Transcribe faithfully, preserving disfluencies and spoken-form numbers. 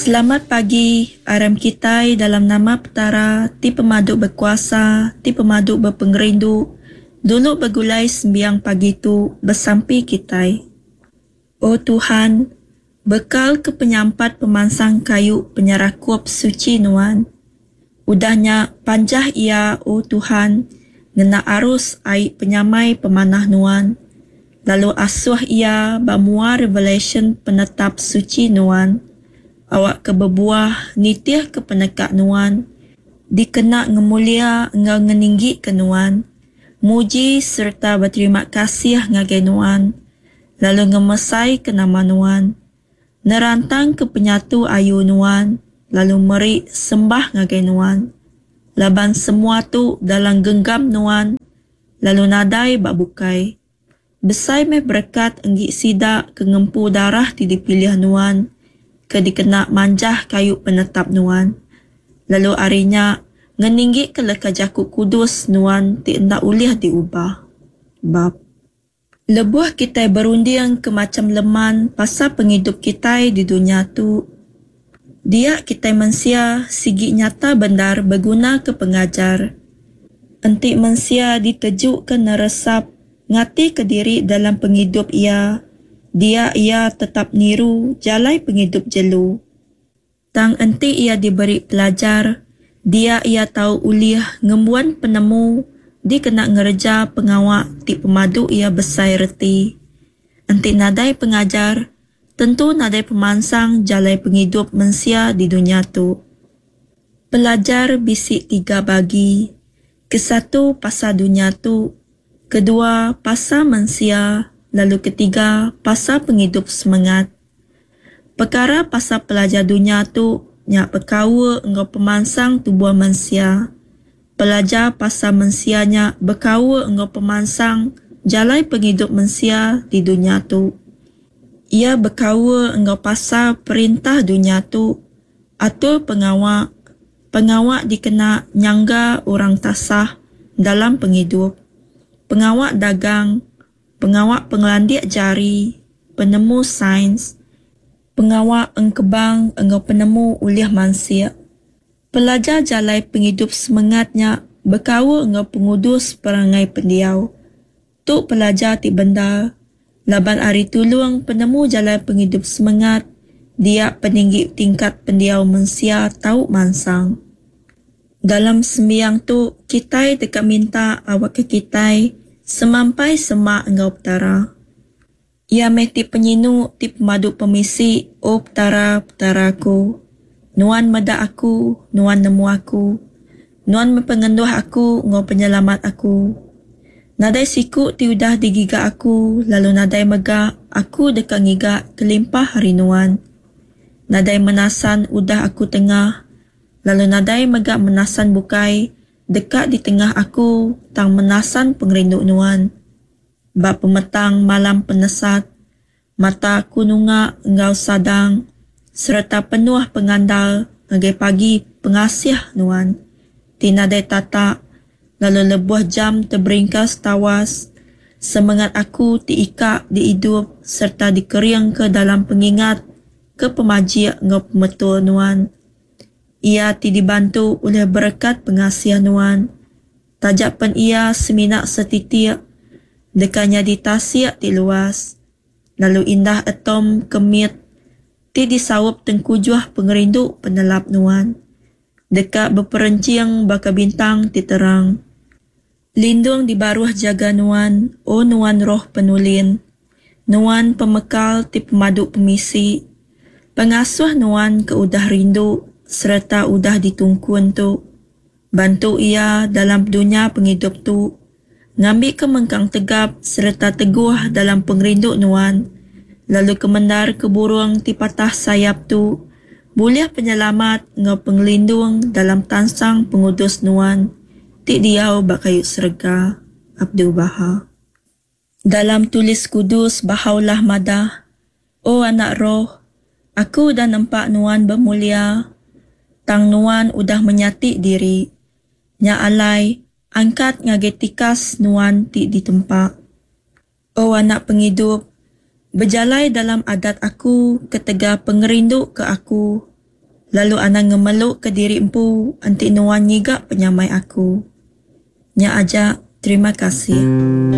Selamat pagi, aram kitai dalam nama petara, ti pemaduk berkuasa, ti pemaduk berpengerindu, dulu bergulai sembiang pagi tu bersampi kitai. Oh Tuhan, bekal ke penyampat pemansang kayu penyerakup suci nuan. Udahnya panjah ia, oh Tuhan, ngena arus air penyamai pemanah nuan. Lalu asuh ia bamua revelation penetap suci nuan. Awak kebebuah nitiah ke penekak nuan, dikena ngemulia engau ngeninggi ke nuan, muji serta berterima kasih ngagai nuan, lalu ngemesai ke nama nuan, nerantang ke penyatu ayu nuan, lalu meri sembah ngagai nuan, laban semua tu dalam genggam nuan, lalu nadai bak bukai, besai meh berkat enggi sidak ke ngempu darah ti dipilih nuan, ke dikena manjah kayu penetap nuan. Lalu arinya ngeninggi ke leka jakuk kudus nuan ti endak uliah diubah. Bab lebuh kita berunding ke macam leman pasal penghidup kita di dunia tu. Dia kita mensia sigi nyata bendar berguna ke pengajar. Entik mensia ditejuk ke neresap ngati ke diri dalam penghidup ia. Dia ia tetap niru jalai penghidup jelu. Tang enti ia diberi pelajar, dia ia tahu uliah ngembuan penemu, di kena ngereja pengawak ti pemadu ia besai reti. Enti nadai pengajar, tentu nadai pemansang jalai penghidup mensia di dunia tu. Pelajar bisik tiga bagi, kesatu pasal dunia tu, kedua pasal mensia, lalu ketiga, pasal penghidup semangat. Perkara pasal pelajar dunia tu, nyak berkawa engkau pemansang tubuh manusia. Pelajar pasal mensianya berkawa engkau pemansang jalai penghidup manusia di dunia tu. Ia berkawa engkau pasal perintah dunia tu, atur pengawak. Pengawak dikena nyangga orang tasah dalam penghidup. Pengawak dagang, pengawak pengelandik jari, penemu sains, pengawak engkebang engkau penemu uliah mansia. Pelajar jalai penghidup semangatnya berkawa engkau pengudus perangai pendiau. Tuk pelajar ti benda, laban ari tulung penemu jalai penghidup semangat, dia peninggi tingkat pendiau mansia tahu mansang. Dalam sembiang tu, kitai dekat minta awak ke kitai, semampai semak engkau petara. Ia meti penyinu ti pemadu pemisi, o petara petaraku. Nuan meda aku, nuan nemu aku. Nuan mempengenduh aku, engkau penyelamat aku. Nadai siku ti udah digiga aku, lalu nadai megak, aku dekat ngigak kelimpah hari nuan. Nadai menasan udah aku tengah, lalu nadai megak menasan bukai, dekat di tengah aku, tang menasan pengerindu nuan. Bab pemetang malam penesat, mata aku nunga engkau sadang, serta penuh pengandal, ngagai pagi pengasih nuan. Tinadai tata, lalu lebuh jam terberingkas tawas, semangat aku diikak di hidup, serta dikering ke dalam pengingat, ke pemajik engkau pemetul nuan. Ia ti dibantu oleh berkat pengasihan nuan. Tajak pen ia seminak setitik, dekanya ditasiak ti luas. Lalu indah atom kemit, ti disawap tengkujuh pengerindu penelap nuan. Dekat berperenciang baka bintang ti terang. Lindung di baruh jaga nuan, o nuan roh penulin. Nuan pemekal ti pemadu pemisi. Pengasuh nuan ke udah rindu, serta udah ditungkun tu. Bantu ia dalam dunia penghidup tu. Ngambil ke mengkang tegap serta teguh dalam pengerindu nuan. Lalu kemendar ke burung ti patah sayap tu. Boleh penyelamat ngau pengelindung dalam tansang pengudus nuan. Ti diau bakayuk serga. Abdul Baha. Dalam tulis kudus bahaulah madah. O anak roh, aku dah nampak nuan bermulia. Tang nuan udah menyati diri. Nya alai, angkat ngagai tikas nuan ti ditempak. O anak penghidup, berjalai dalam adat aku ketega pengerindu ke aku. Lalu anang ngemeluk ke diri empu, anti nuan nyiga penyamai aku. Nya aja, terima kasih.